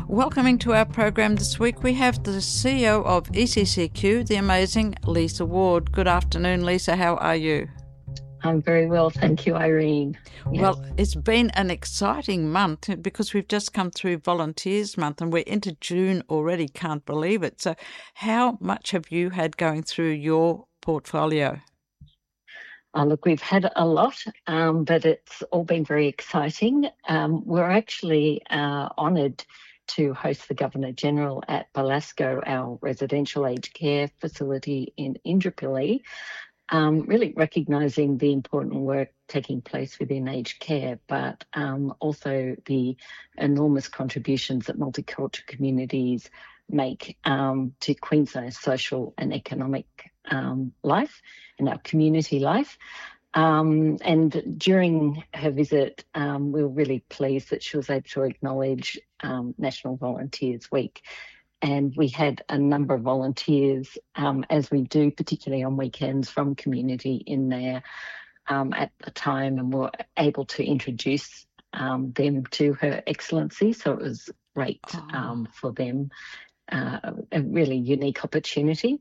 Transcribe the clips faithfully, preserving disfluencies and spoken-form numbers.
Welcoming to our program this week, we have the C E O of E C C Q, the amazing Lisa Ward. Good afternoon, Lisa. How are you? I'm very well, thank you, Irene. Yes. Well, it's been an exciting month because we've just come through Volunteers Month and we're into June already. Can't believe it. So how much have you had going through your portfolio? Oh, look, we've had a lot, um, but it's all been very exciting. Um, we're actually uh, honoured to host the Governor-General at Belasco, our residential aged care facility in Indooroopilly, um, really recognising the important work taking place within aged care, but um, also the enormous contributions that multicultural communities make um, to Queensland's social and economic um, life and our community life. Um, and during her visit, um, we were really pleased that she was able to acknowledge um, National Volunteers Week. And we had a number of volunteers, um, as we do, particularly on weekends, from community in there um, at the time, and were able to introduce um, them to Her Excellency. So it was great um, for them, uh, a really unique opportunity.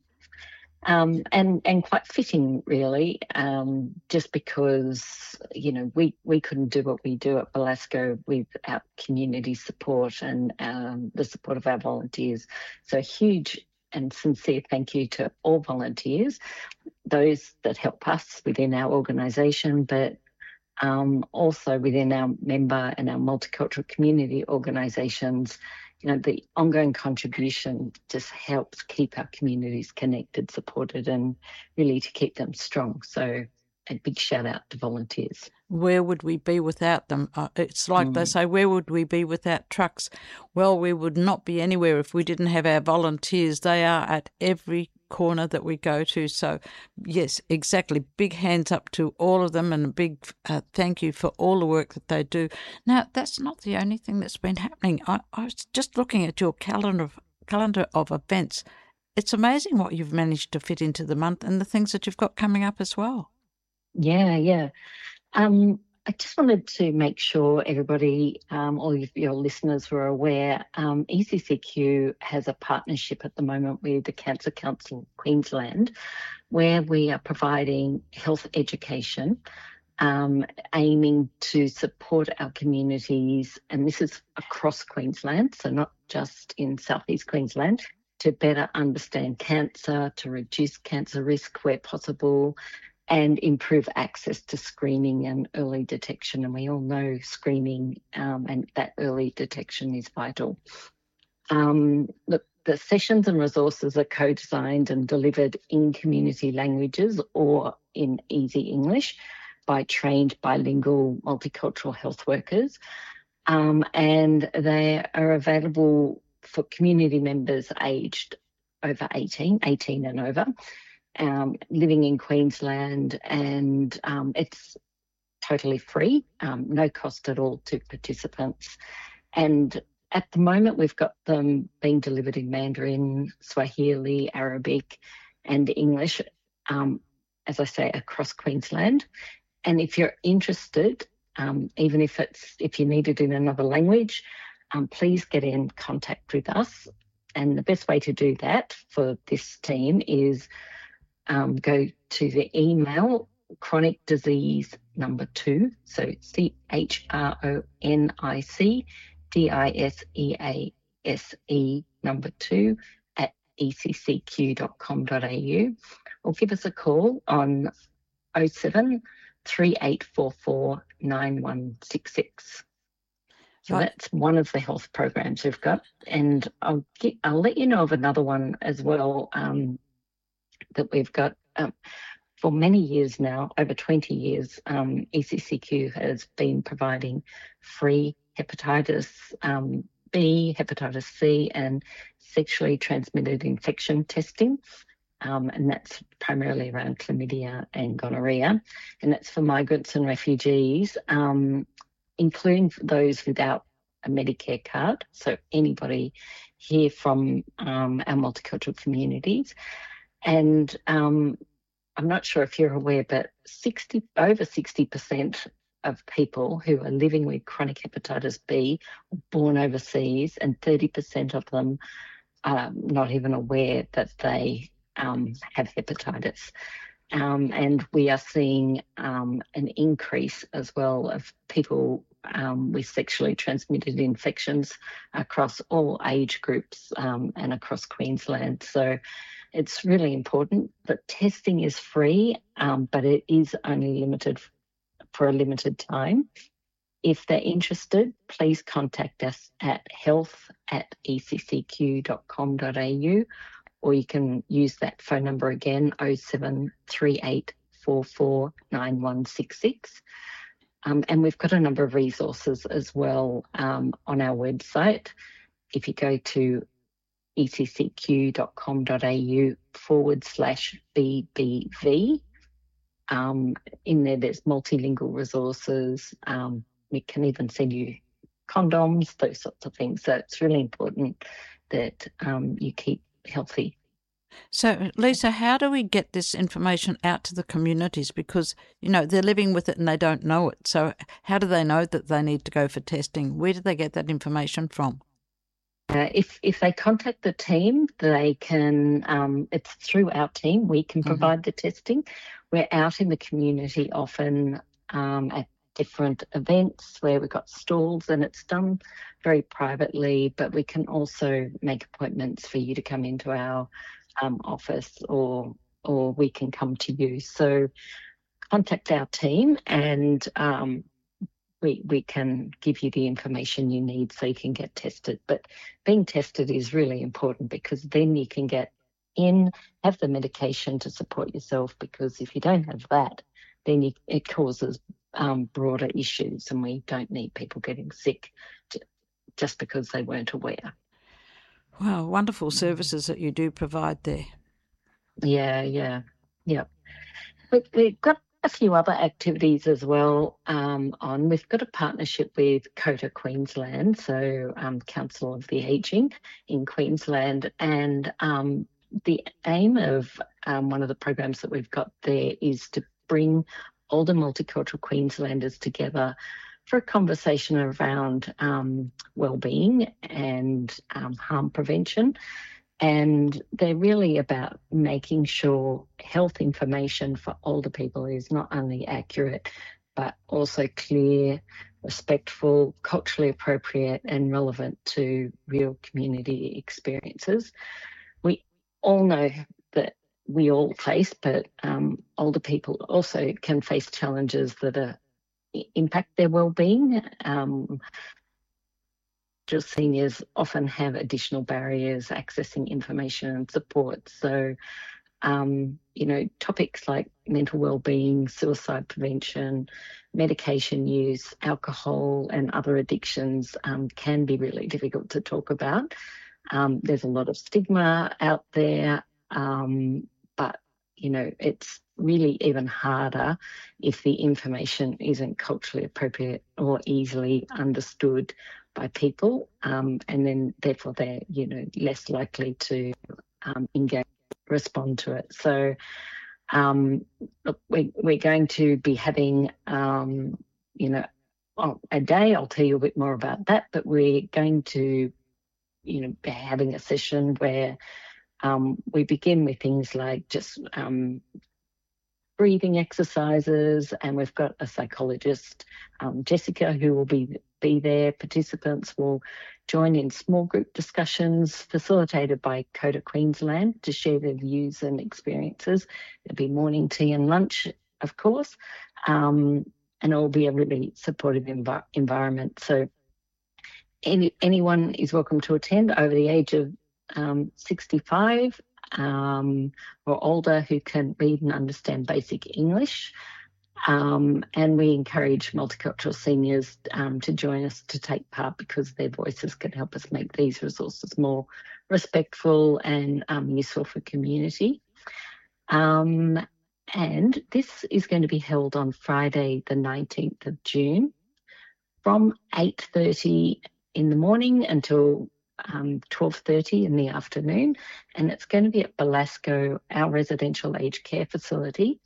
Um, and, and quite fitting, really, um, just because, you know, we, we couldn't do what we do at Belasco without community support and um, the support of our volunteers. So a huge and sincere thank you to all volunteers, those that help us within our organisation, but um, also within our member and our multicultural community organisations. You know, the ongoing contribution just helps keep our communities connected, supported, and really to keep them strong. So a big shout out to volunteers. Where would we be without them? Uh, it's like mm. they say, where would we be without trucks? Well, we would not be anywhere if we didn't have our volunteers. They are at every corner that we go to. So, yes, exactly. Big hands up to all of them and a big uh, thank you for all the work that they do. Now, that's not the only thing that's been happening. I, I was just looking at your calendar of, calendar of events. It's amazing what you've managed to fit into the month and the things that you've got coming up as well. Yeah, yeah. Um, I just wanted to make sure everybody, um, all of your listeners were aware, um, E C C Q has a partnership at the moment with the Cancer Council Queensland, where we are providing health education, um, aiming to support our communities, and this is across Queensland, so not just in southeast Queensland, to better understand cancer, to reduce cancer risk where possible, and improve access to screening and early detection. And we all know screening um, and that early detection is vital. Um, the, the sessions and resources are co-designed and delivered in community languages or in easy English by trained bilingual multicultural health workers. Um, and they are available for community members aged over eighteen, eighteen and over. Um, living in Queensland, and um, it's totally free, um, no cost at all to participants. And at the moment, we've got them being delivered in Mandarin, Swahili, Arabic, and English, um, as I say, across Queensland. And if you're interested, um, even if it's if you need it in another language, um, please get in contact with us. And the best way to do that for this team is Um, go to the email chronic disease number two, so C H R O N I C D I S E A S E number two at e c c q dot com dot a u, or give us a call on oh seven, three eight four four, nine one six six. So right. That's one of the health programs we've got, and I'll get, I'll let you know of another one as well. Um, that we've got um, for many years now, over twenty years, um, E C C Q has been providing free hepatitis um, B, hepatitis C and sexually transmitted infection testing. Um, and that's primarily around chlamydia and gonorrhea. And that's for migrants and refugees, um, including those without a Medicare card. So anybody here from um, our multicultural communities. And um, I'm not sure if you're aware, but sixty over sixty percent of people who are living with chronic hepatitis B born overseas, and thirty percent of them are not even aware that they um, have hepatitis. Um, and we are seeing um, an increase as well of people um, with sexually transmitted infections across all age groups um, and across Queensland. So it's really important that testing is free, um, but it is only limited for a limited time. If they're interested, please contact us at health at e c c q dot com dot a u, or you can use that phone number again, oh seven three eight four four nine one six six. Um, and we've got a number of resources as well um, on our website. If you go to e c c q dot com dot a u forward slash B B V, um, in there there's multilingual resources. Um, we can even send you condoms, those sorts of things. So it's really important that um, you keep healthy. So, Lisa, how do we get this information out to the communities? Because, you know, they're living with it and they don't know it. So how do they know that they need to go for testing? Where do they get that information from? Uh, if if they contact the team, they can, um, it's through our team, we can provide mm-hmm. the testing. We're out in the community often um, at different events where we've got stalls, and it's done very privately, but we can also make appointments for you to come into our um, office, or or we can come to you. So contact our team, and um, we we can give you the information you need so you can get tested. But being tested is really important, because then you can get in, have the medication to support yourself, because if you don't have that, then you, it causes um, broader issues, and we don't need people getting sick to, just because they weren't aware. Wow, wonderful services that you do provide there. Yeah, yeah, yeah. We, we've got a few other activities as well um, on. We've got a partnership with COTA Queensland, so um, Council of the Ageing in Queensland, and um, the aim of um, one of the programs that we've got there is to bring older multicultural Queenslanders together for a conversation around um, wellbeing and um, harm prevention. And they're really about making sure health information for older people is not only accurate, but also clear, respectful, culturally appropriate, and relevant to real community experiences. We all know that we all face, but um, older people also can face challenges that are, impact their wellbeing. Um, Seniors often have additional barriers accessing information and support. So, um, you know, topics like mental wellbeing, suicide prevention, medication use, alcohol and other addictions um, can be really difficult to talk about. Um, there's a lot of stigma out there, um, but, you know, it's really even harder if the information isn't culturally appropriate or easily understood by people, um, and then therefore they're, you know, less likely to um, engage, respond to it. So um, look, we, we're going to be having, um, you know, a day. I'll tell you a bit more about that, but we're going to, you know, be having a session where um, we begin with things like just um, breathing exercises, and we've got a psychologist, um, Jessica, who will be be there. Participants will join in small group discussions facilitated by COTA Queensland to share their views and experiences. There'll be morning tea and lunch, of course, um, and it will be a really supportive env- environment. So any, anyone is welcome to attend over the age of um, sixty-five um, or older who can read and understand basic English. Um, and we encourage multicultural seniors um, to join us to take part, because their voices can help us make these resources more respectful and um, useful for community. Um, and this is going to be held on Friday, the nineteenth of June, from eight thirty in the morning until um, twelve thirty in the afternoon. And it's going to be at Belasco, our residential aged care facility.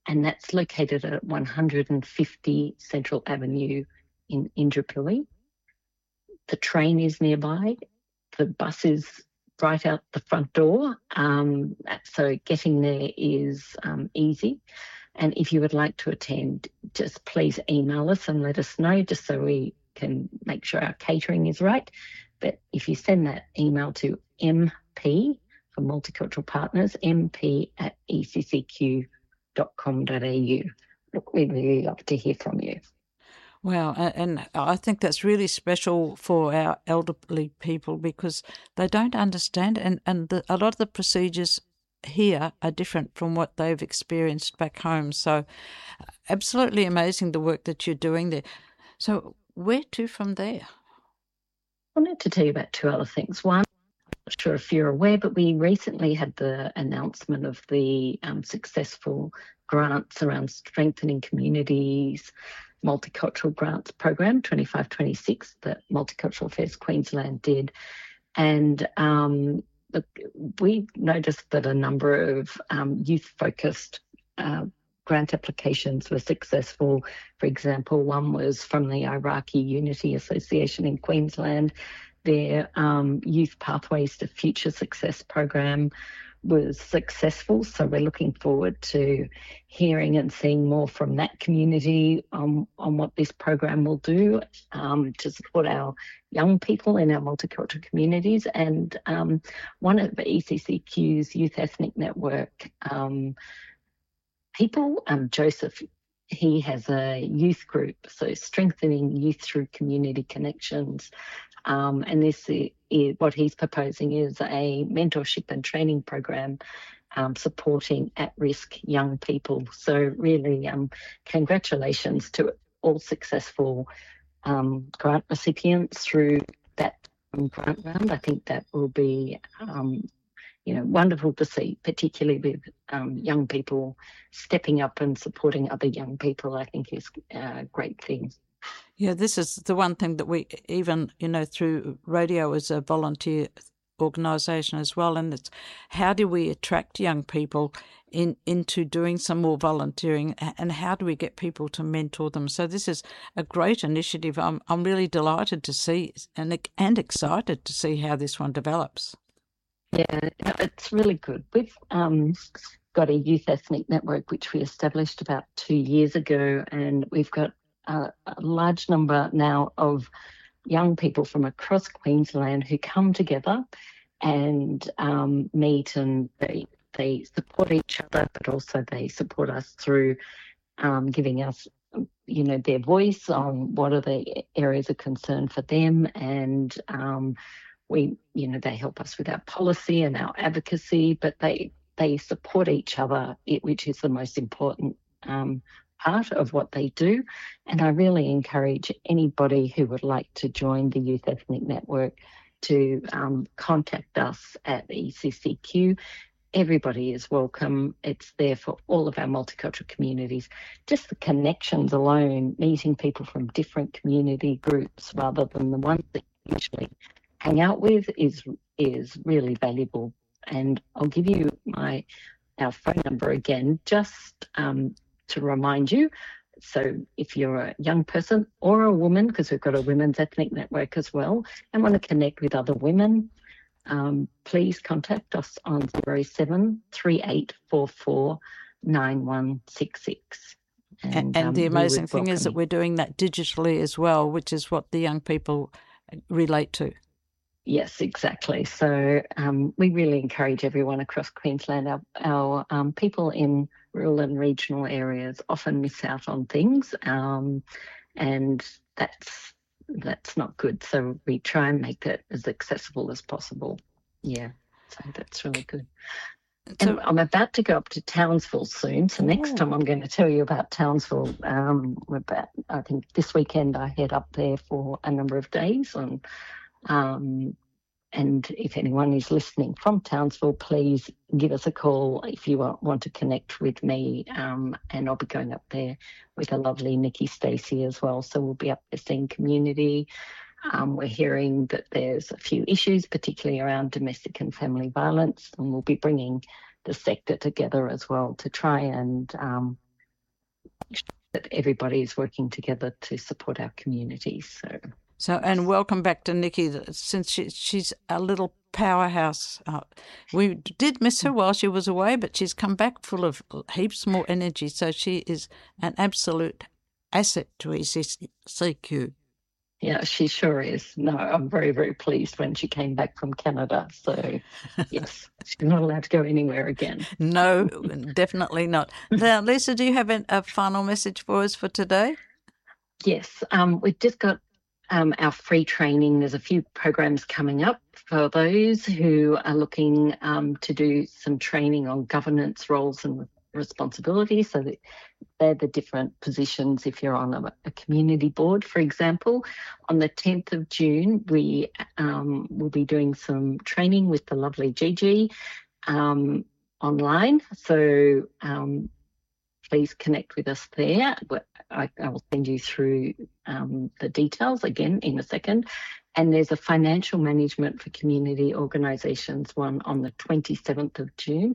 and that's located at one hundred fifty Central Avenue in Indooroopilly. The train is nearby. The bus is right out the front door, um, so getting there is um, easy. And if you would like to attend, just please email us and let us know, just so we can make sure our catering is right. But if you send that email to M P for Multicultural Partners, M P at e c c q dot com dot a u. Look, we'd really love to hear from you. Wow, and I think that's really special for our elderly people because they don't understand, and, and the, a lot of the procedures here are different from what they've experienced back home. So absolutely amazing the work that you're doing there. So where to from there? I wanted to tell you about two other things. One, I'm not sure if you're aware, but we recently had the announcement of the um, successful grants around strengthening communities, multicultural grants program twenty-five twenty-six that Multicultural Affairs Queensland did. And um, look, we noticed that a number of um, youth-focused uh, grant applications were successful. For example, one was from the Iraqi Unity Association in Queensland. Their um, Youth Pathways to Future Success program was successful. So we're looking forward to hearing and seeing more from that community on, on what this program will do um, to support our young people in our multicultural communities. And um, one of the E C C Q's Youth Ethnic Network um, people, um, Joseph, he has a youth group, so strengthening youth through community connections. Um, and this is, is what he's proposing is a mentorship and training program um, supporting at-risk young people. So really, um, congratulations to all successful um, grant recipients through that grant round. I think that will be, um, you know, wonderful to see, particularly with um, young people stepping up and supporting other young people. I think is a great thing. Yeah, this is the one thing that we, even, you know, through radio as a volunteer organisation as well, and it's how do we attract young people in into doing some more volunteering, and how do we get people to mentor them? So this is a great initiative. I'm I'm really delighted to see and and excited to see how this one develops. Yeah, it's really good. We've um, got a youth ethnic network which we established about two years ago, and we've got a, a large number now of young people from across Queensland who come together and um, meet, and they they support each other, but also they support us through um, giving us, you know, their voice on what are the areas of concern for them, and um, we, you know, they help us with our policy and our advocacy, but they they support each other, which is the most important um, part of what they do. And I really encourage anybody who would like to join the Youth Ethnic Network to um, contact us at E C C Q. Everybody is welcome. It's there for all of our multicultural communities. Just the connections alone, meeting people from different community groups rather than the ones that you usually hang out with, is is really valuable. And I'll give you my our phone number again, just um, to remind you. So if you're a young person or a woman, because we've got a women's ethnic network as well, and want to connect with other women, um, please contact us on zero seven three eight four four nine one six six. And, and um, the amazing thing is that we're doing that digitally as well, which is what the young people relate to. Yes, exactly. So um, we really encourage everyone across Queensland. Our, our um, people in rural and regional areas often miss out on things, um, and that's that's not good. So we try and make that as accessible as possible. Yeah, so that's really good. So, and I'm about to go up to Townsville soon. So next oh. time I'm going to tell you about Townsville. Um, about, I think this weekend I head up there for a number of days, and Um, and if anyone is listening from Townsville, please give us a call if you want, want to connect with me. Um, and I'll be going up there with the lovely Nikki Stacey as well. So we'll be up there seeing community. Um, we're hearing that there's a few issues, particularly around domestic and family violence, and we'll be bringing the sector together as well to try and um, that everybody is working together to support our communities. So, so and welcome back to Nikki, since she, she's a little powerhouse. Uh, we did miss her while she was away, but she's come back full of heaps more energy. So she is an absolute asset to E C C Q. Yeah, she sure is. No, I'm very, very pleased when she came back from Canada. So, yes, she's not allowed to go anywhere again. No, definitely not. Now, Lisa, do you have an, a final message for us for today? Yes, um, we've just got um, our free training. There's a few programs coming up for those who are looking um, to do some training on governance roles and responsibilities. So that they're the different positions if you're on a, a community board, for example. On the tenth of June, we um, will be doing some training with the lovely Gigi um, online. So um, please connect with us there. I, I will send you through um, the details again in a second. And there's a financial management for community organisations one on the twenty-seventh of June.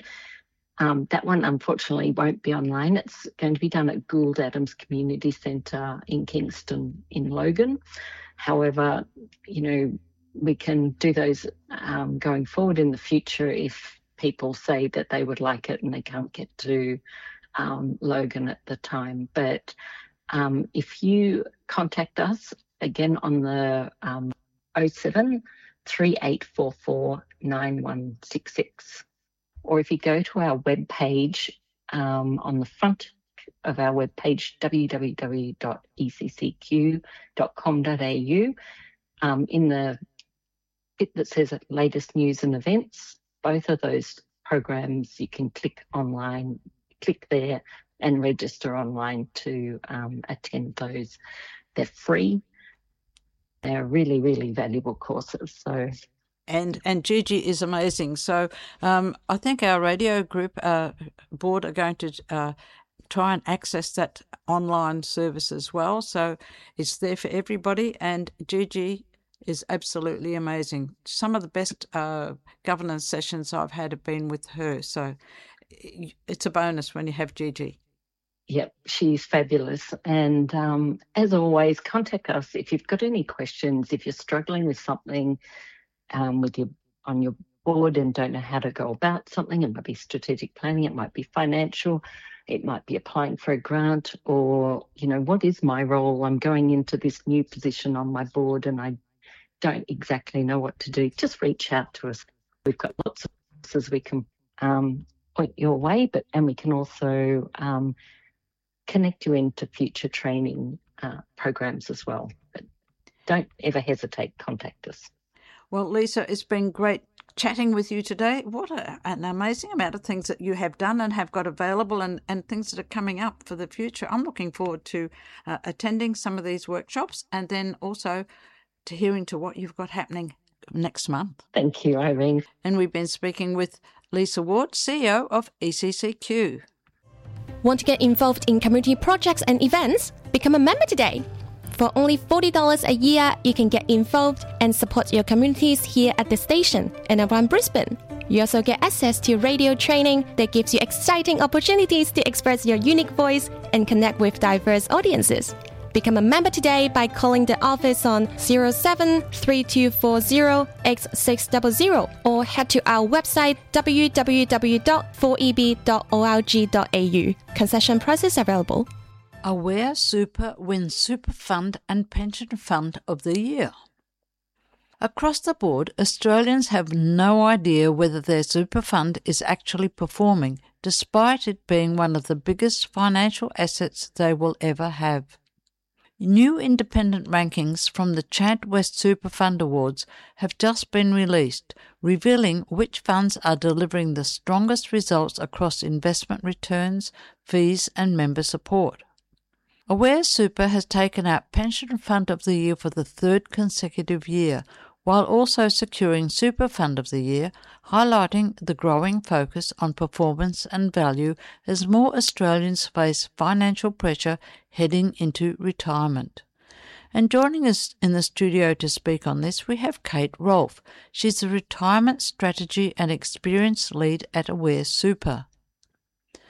Um, that one, unfortunately, won't be online. It's going to be done at Gould Adams Community Centre in Kingston in Logan. However, you know, we can do those um, going forward in the future if people say that they would like it and they can't get to um, Logan at the time. But um, if you contact us, again, on the um, oh seven, three eight four four, nine one six six. Or if you go to our webpage, um, on the front of our webpage, w w w dot e c c q dot com dot a u, um, in the bit that says latest news and events, both of those programs, you can click online, click there and register online to um, attend those. They're free. They're really, really valuable courses. So. And and Gigi is amazing. So um, I think our radio group uh, board are going to uh, try and access that online service as well. So it's there for everybody. And Gigi is absolutely amazing. Some of the best uh, governance sessions I've had have been with her. So it's a bonus when you have Gigi. Yep, she's fabulous. And um, as always, contact us if you've got any questions, if you're struggling with something, Um, with your on your board and don't know how to go about something. It might be strategic planning, it might be financial, it might be applying for a grant, or, you know, what is my role? I'm going into this new position on my board and I don't exactly know what to do. Just reach out to us. We've got lots of places we can um, point your way, but and we can also um, connect you into future training uh, programs as well. But don't ever hesitate, contact us. Well, Lisa, it's been great chatting with you today. What a, an amazing amount of things that you have done and have got available, and, and things that are coming up for the future. I'm looking forward to uh, attending some of these workshops and then also to hearing to what you've got happening next month. Thank you, Irene. And we've been speaking with Lisa Ward, C E O of E C C Q. Want to get involved in community projects and events? Become a member today. For only forty dollars a year, you can get involved and support your communities here at the station and around Brisbane. You also get access to radio training that gives you exciting opportunities to express your unique voice and connect with diverse audiences. Become a member today by calling the office on zero seven three two four zero eight six zero zero or head to our website w w w dot four e b dot org dot a u. Concession prices available. Aware Super wins Super Fund and Pension Fund of the Year. Across the board, Australians have no idea whether their super fund is actually performing, despite it being one of the biggest financial assets they will ever have. New independent rankings from the Chant West Super Fund Awards have just been released, revealing which funds are delivering the strongest results across investment returns, fees and member support. Aware Super has taken out Pension Fund of the Year for the third consecutive year, while also securing Super Fund of the Year, highlighting the growing focus on performance and value as more Australians face financial pressure heading into retirement. And joining us in the studio to speak on this, we have Kate Rolfe. She's the Retirement Strategy and Experience Lead at Aware Super.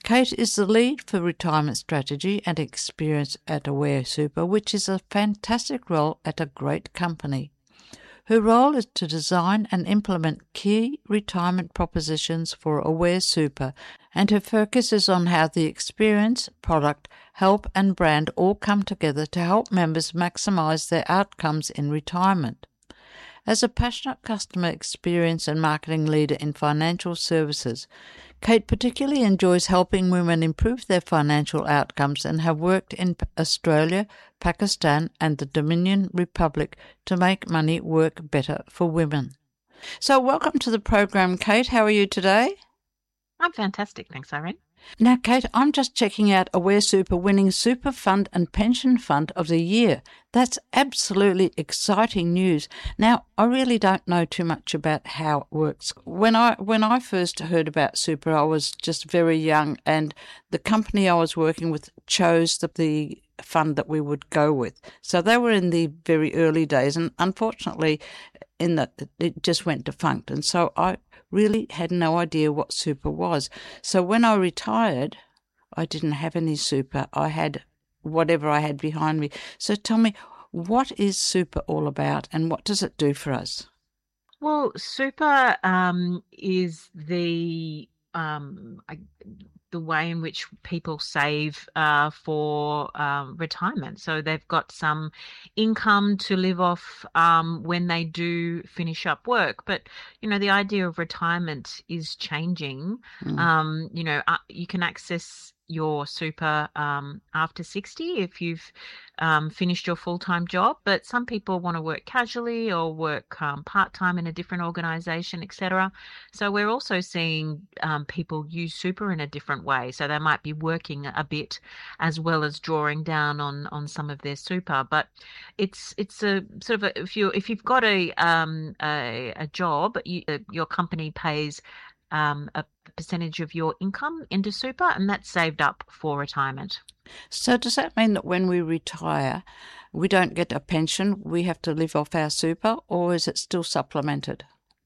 Kate is the lead for retirement strategy and experience at Aware Super, which is a fantastic role at a great company. Her role is to design and implement key retirement propositions for Aware Super, and her focus is on how the experience, product, help and brand all come together to help members maximise their outcomes in retirement. As a passionate customer experience and marketing leader in financial services, Kate particularly enjoys helping women improve their financial outcomes and have worked in Australia, Pakistan and the Dominion Republic to make money work better for women. So welcome to the program, Kate. How are you today? I'm fantastic, thanks, Irene. Now, Kate, I'm just checking out Aware Super winning Super Fund and Pension Fund of the Year. That's absolutely exciting news. Now, I really don't know too much about how it works. When I when I first heard about Super, I was just very young, and the company I was working with chose the, the fund that we would go with. So they were in the very early days, and unfortunately, in that it just went defunct. And so I really had no idea what super was. So when I retired, I didn't have any super. I had whatever I had behind me. So tell me, what is super all about and what does it do for us? Well, super um, is the um, I, the way in which people save uh, for um, retirement. So they've got some income to live off um, when they do finish up work. But, you know, the idea of retirement is changing. Mm. Um, you know, uh, you can access your super um, after sixty if you've um, finished your full-time job, but some people want to work casually or work um, part-time in a different organisation, et cetera. So we're also seeing um, people use super in a different way. So they might be working a bit as well as drawing down on on some of their super. But it's it's a sort of a, if you if you've got a um a, a job, you, uh, your company pays Um, a percentage of your income into super, and that's saved up for retirement. So does that mean that when we retire, we don't get a pension, we have to live off our super, or is it still supplemented?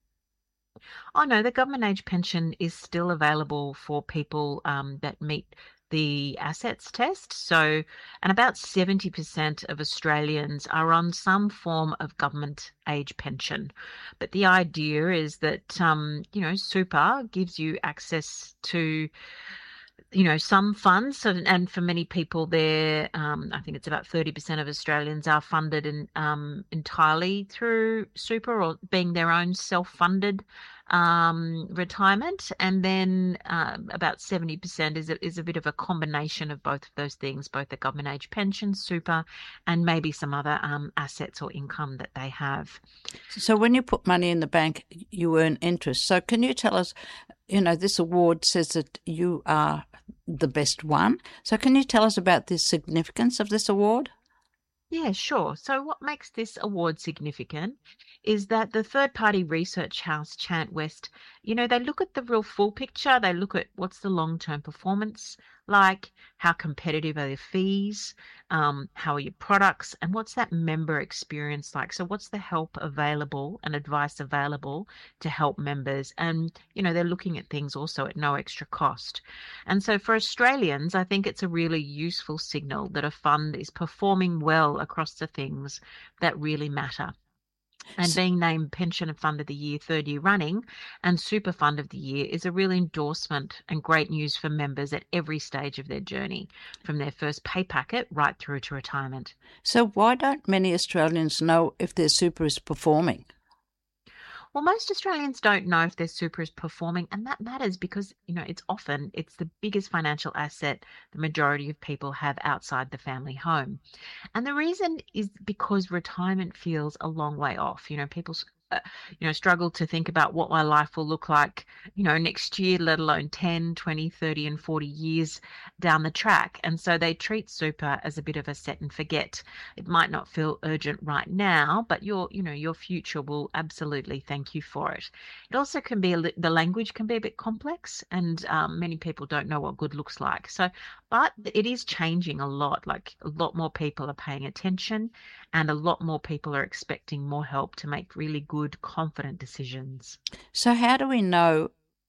Oh, no, the government age pension is still available for people um, that meet the assets test. So, and about seventy percent of Australians are on some form of government age pension. But the idea is that, um, you know, super gives you access to, you know, some funds. So, and for many people there, um, I think it's about thirty percent of Australians are funded in, um, entirely through super or being their own self-funded um, retirement. And then uh, about seventy percent is a, is a bit of a combination of both of those things, both the government age pension, super, and maybe some other um, assets or income that they have. So when you put money in the bank, you earn interest. So can you tell us, you know, this award says that you are the best one. So can you tell us about the significance of this award? Yeah, sure. So what makes this award significant is that the third-party research house, Chant West, you know, they look at the real full picture. They look at what's the long-term performance like, how competitive are the fees, um, how are your products, and what's that member experience like? So what's the help available and advice available to help members? And, you know, they're looking at things also at no extra cost. And so for Australians, I think it's a really useful signal that a fund is performing well across the things that really matter. And being named Pension Fund of the Year third year running and Super Fund of the Year is a real endorsement and great news for members at every stage of their journey, from their first pay packet right through to retirement. So why don't many Australians know if their super is performing? Well, most Australians don't know if their super is performing, and that matters because, you know, it's often, it's the biggest financial asset the majority of people have outside the family home. And the reason is because retirement feels a long way off. You know, people Uh, you know, struggle to think about what my life will look like, you know, next year, let alone ten, twenty, thirty and forty years down the track. And so they treat super as a bit of a set and forget. It might not feel urgent right now, but your, you know, your future will absolutely thank you for it. It also can be, a, the language can be a bit complex, and um, many people don't know what good looks like. So, but it is changing a lot. Like a lot more people are paying attention, and a lot more people are expecting more help to make really good, confident decisions. So how do we know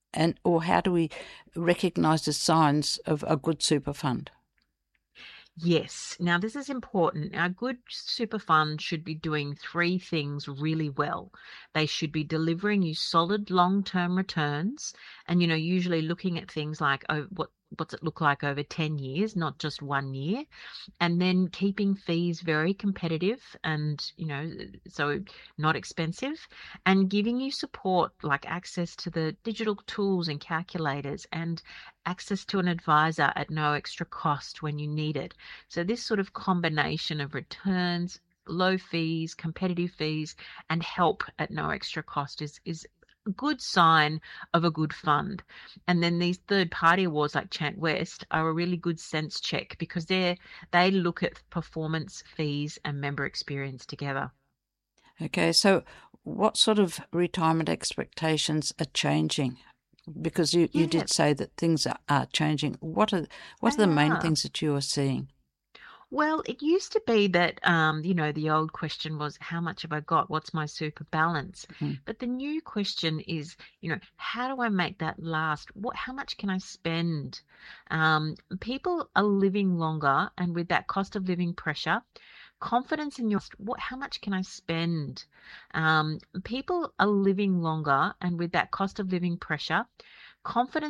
and or how do we recognise the signs of a good super fund? Yes. Now, this is important. A good super fund should be doing three things really well. They should be delivering you solid long-term returns, and, you know, usually looking at things like oh, what what's it look like over ten years, not just one year, and then keeping fees very competitive and, you know, so not expensive, and giving you support like access to the digital tools and calculators and access to an advisor at no extra cost when you need it. So this sort of combination of returns, low fees, competitive fees, and help at no extra cost is is a good sign of a good fund. And then these third party awards like Chant West are a really good sense check because they they look at performance, fees, and member experience together. Okay, so what sort of retirement expectations are changing? Because you, you Yeah, did say that things are, are changing. What are what are they the main are. things that you are seeing? Well, it used to be that, um, you know, the old question was, how much have I got? What's my super balance? Mm. But the new question is, you know, how do I make that last? What, how much can I spend? Um, people are living longer, and with that cost of living pressure, confidence in your what, how much can I spend? Um, people are living longer, and with that cost of living pressure, confidence